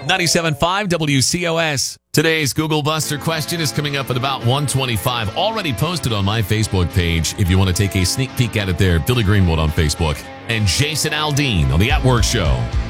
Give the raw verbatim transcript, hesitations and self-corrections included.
ninety-seven point five W C O S. Today's Google Buster question is coming up at about one twenty-five. Already posted on my Facebook page if you want to take a sneak peek at it there. Billy Greenwood on Facebook. And Jason Aldean on the At Work Show.